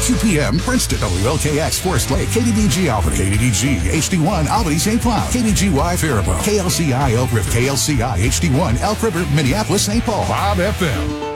2 p.m. Princeton. WLKX Forest Lake. KDDG Albany. KDDG HD1 Albany St. Cloud. KDGY Faribault. KLCI Elk River. KLCI HD1 Elk River Minneapolis St. Paul. Bob FM.